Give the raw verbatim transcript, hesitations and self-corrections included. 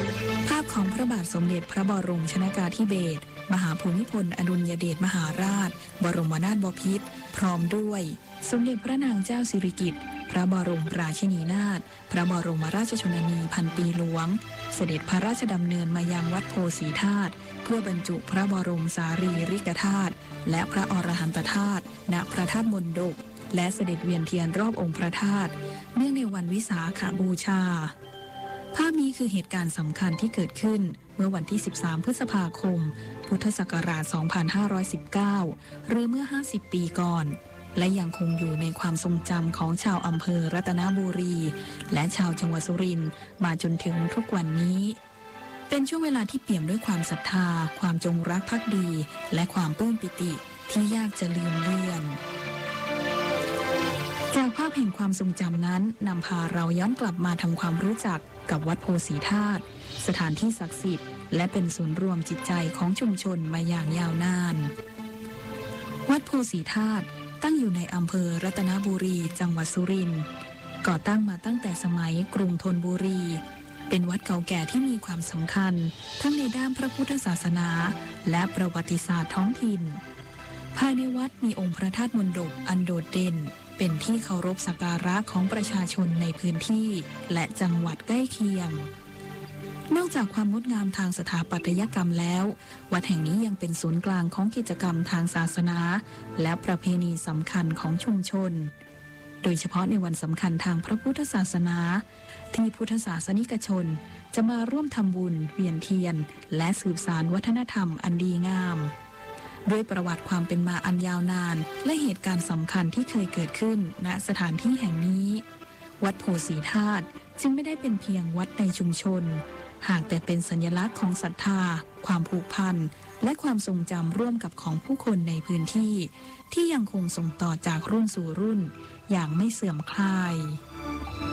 ภาพของพระบาทสมเด็จพระบรมชนกาธิเบศรมหาภูมิพลอดุลยเดชมหาราชบรมนาถบพิตรพร้อมด้วยสมเด็จพระนางเจ้าสิริกิติ์พระบรมราชินีนาถพระบรมราชชนนีพันปีหลวงเสด็จพระราชดำเนินมายังวัดโพสีธาตุเพื่อบรรจุพระบรมสารีริกธาตุและพระอรหันตธาตุณพระธาตุมณฑปและเสด็จเวียนเทียนรอบองค์พระธาตุเนื่องในวันวิสาขบูชาภาพนี้คือเหตุการณ์สำคัญที่เกิดขึ้นเมื่อวันที่สิบสามพฤษภาคมพุทธศักราชสองพันห้าร้อยสิบเก้าหรือเมื่อห้าสิบปีก่อนและยังคงอยู่ในความทรงจำของชาวอำเภอรัตนบุรีและชาวจังหวัดสุรินทร์มาจนถึงทุกวันนี้เป็นช่วงเวลาที่เปี่ยมด้วยความศรัทธาความจงรักภักดีและความปลื้มปิติที่ยากจะลืมเลือนจากภาพแห่งความทรงจำนั้นนำพาเราย้อนกลับมาทำความรู้จักกับวัดโพสีธาตุสถานที่ศักดิ์สิทธิ์และเป็นศูนย์รวมจิตใจของชุมชนมาอย่างยาวนานวัดโพสีธาตุตั้งอยู่ในอำเภอรัตนบุรีจังหวัดสุรินทร์ก่อตั้งมาตั้งแต่สมัยกรุงธนบุรีเป็นวัดเก่าแก่ที่มีความสำคัญทั้งในด้านพระพุทธศาสนาและประวัติศาสตร์ท้องถิ่นภายในวัดมีองค์พระธาตุมณฑปอันโดดเด่นเป็นที่เคารพสักการะของประชาชนในพื้นที่และจังหวัดใกล้เคียงนอกจากความงดงามทางสถาปัตยกรรมแล้ววัดแห่งนี้ยังเป็นศูนย์กลางของกิจกรรมทางศาสนาและประเพณีสำคัญของชุมชนโดยเฉพาะในวันสำคัญทางพระพุทธศาสนาที่พุทธศาสนิกชนจะมาร่วมทำบุญเวียนเทียนและสืบสานวัฒนธรรมอันดีงามด้วยประวัติความเป็นมาอันยาวนานและเหตุการณ์สำคัญที่เคยเกิดขึ้นณสถานที่แห่งนี้วัดโพสีธาตุจึงไม่ได้เป็นเพียงวัดในชุมชนหากแต่เป็นสัญลักษณ์ของศรัทธาความผูกพันและความทรงจำร่วมกับของผู้คนในพื้นที่ที่ยังคงส่งต่อจากรุ่นสู่รุ่นอย่างไม่เสื่อมคลาย